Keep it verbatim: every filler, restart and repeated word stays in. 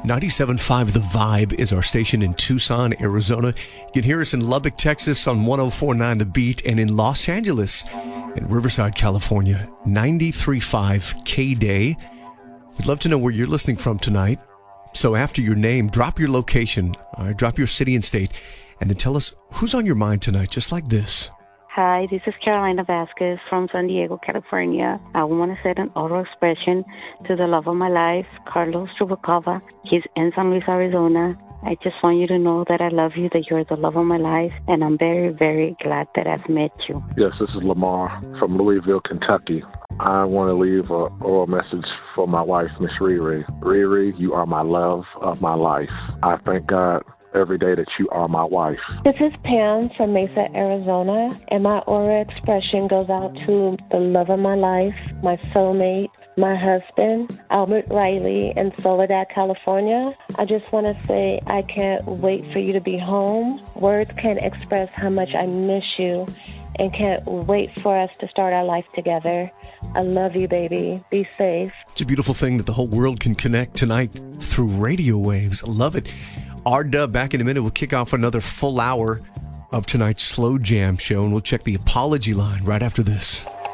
ninety-seven point five The Vibe is our station in Tucson, Arizona. You can hear us in Lubbock, Texas on one oh four point nine The Beat, and in Los Angeles and Riverside, California, ninety-three point five K-Day. We'd love to know where you're listening from tonight. So after your name, drop your location, all right, drop your city and state, and then tell us who's on your mind tonight, just like this. Hi, this is Carolina Vasquez from San Diego, California. I want to send an oral expression to the love of my life, Carlos Trubacova. He's in San Luis, Arizona. I just want you to know that I love you, that you're the love of my life, and I'm very, very glad that I've met you. Yes, this is Lamar from Louisville, Kentucky. I want to leave an oral message for my wife, Miss Riri. Riri, you are my love of my life. I thank God every day that you are my wife. This is Pam from Mesa, Arizona, and my oral expression goes out to the love of my life, my soulmate, my husband, Albert Riley in Soledad, California. I just want to say I can't wait for you to be home. Words can't express how much I miss you and can't wait for us to start our life together. I love you, baby. Be safe. It's a beautiful thing that the whole world can connect tonight through radio waves. Love it. R-Dub, back in a minute, we'll kick off another full hour of tonight's Slow Jam show, and we'll check the apology line right after this.